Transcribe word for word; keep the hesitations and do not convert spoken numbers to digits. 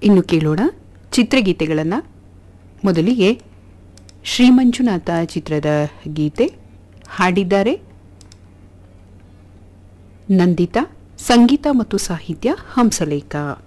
ಇನ್ನು ಕೇಳೋಣ ಚಿತ್ರಗೀತೆಗಳನ್ನು. ಮೊದಲಿಗೆ ಶ್ರೀಮಂಜುನಾಥ ಚಿತ್ರದ ಗೀತೆ ಹಾಡಿದ್ದಾರೆ ನಂದಿತಾ, ಸಂಗೀತ ಮತ್ತು ಸಾಹಿತ್ಯ ಹಂಸಲೇಖ.